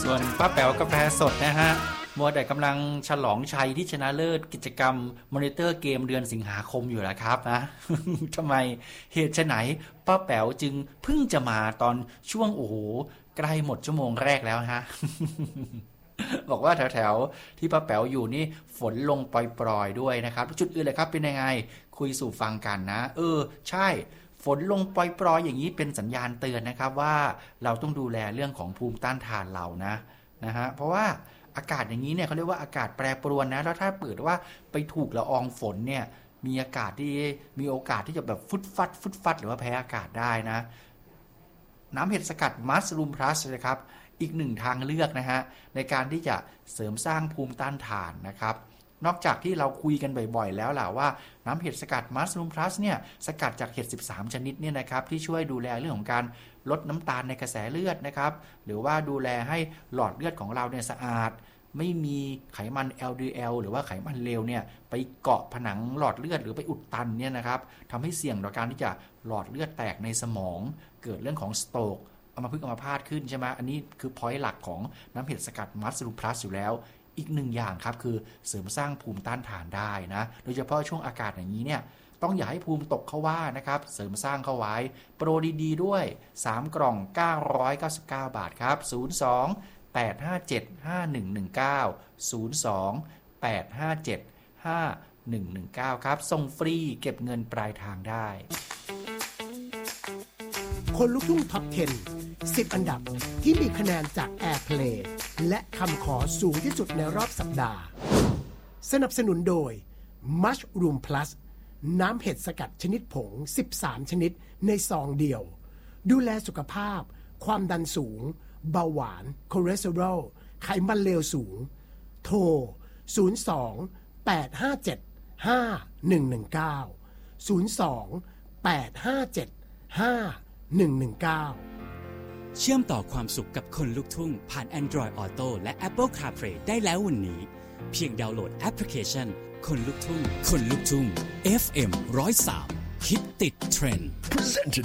ส่วนป้าแป๋วกาแฟสดนะฮะมัวแต่กำลังฉลองชัยที่ชนะเลิศกิจกรรมมอนิเตอร์เกมเดือนสิงหาคมอยู่แล้วครับนะ ทำไมเหตุไฉนป้าแป๋วจึงเพิ่งจะมาตอนช่วงโอ้โหใกล้หมดชั่วโมงแรกแล้วฮะ บอกว่าแถวๆที่ป้าแป๋วอยู่นี่ฝนลงปล่อยๆด้วยนะครับจุดอื่นเลยครับเป็นยังไงคุยสู่ฟังกันนะใช่ฝนลงปล่อยๆอย่างนี้เป็นสัญญาณเตือนนะครับว่าเราต้องดูแลเรื่องของภูมิต้านทานเรานะฮะเพราะว่าอากาศอย่างนี้เนี่ยเขาเรียกว่าอากาศแปรปรวนนะแล้วถ้าเปิดว่าไปถูกละอองฝนเนี่ยมีอากาศที่มีโอกาสที่จะแบบฟุดฟัดหรือว่าแพ้อากาศได้นะน้ำเห็ดสกัดมัสรูมพลัสนะครับอีกหนึ่งทางเลือกนะฮะในการที่จะเสริมสร้างภูมิต้านทานนะครับนอกจากที่เราคุยกันบ่อยๆแล้วล่ะว่าน้ำเห็ดสกัดมัสรูมพลัสเนี่ยสกัดจากเห็ด13ชนิดเนี่ยนะครับที่ช่วยดูแลเรื่องของการลดน้ำตาลในกระแสเลือดนะครับหรือว่าดูแลให้หลอดเลือดของเราเนี่ยสะอาดไม่มีไขมัน LDL หรือว่าไขมันเลวเนี่ยไปเกาะผนังหลอดเลือดหรือไปอุดตันเนี่ยนะครับทำให้เสี่ยงต่อการที่จะหลอดเลือดแตกในสมองเกิดเรื่องของสโตรกอัมพฤกษ์อัมพาตขึ้นใช่ไหมอันนี้คือพอยต์หลักของน้ำเห็ดสกัดมัสรูมพลัสอยู่แล้วอีกหนึ่งอย่างครับคือเสริมสร้างภูมิต้านทานได้นะโดยเฉพาะช่วงอากาศอย่างนี้เนี่ยต้องอย่าให้ภูมิตกเข้าว่านะครับเสริมสร้างเข้าไว้โปรดีๆด้วย3กล่อง999บาทครับ02 857 5119 02 857 5119ครับส่งฟรีเก็บเงินปลายทางได้คนลุกทุ่งท็อป 10 10 อันดับที่มีคะแนนจาก Airplay และคำขอสูงที่สุดในรอบสัปดาห์สนับสนุนโดย Mushroom Plus น้ำเห็ดสกัดชนิดผง13ชนิดในซองเดียวดูแลสุขภาพความดันสูงเบาหวานคอเลสเตอรอลไขมันเลวสูงโทร02 857 5119 02 857 5119 เชื่อมต่อความสุขกับคนลุกทุ่งผ่าน Android Auto และ Apple CarPlay ได้แล้ววันนี้เพียงดาวน์โหลดแอปพลิเคชันคนลุกทุ่งFM 103 คิดติดเทรนด์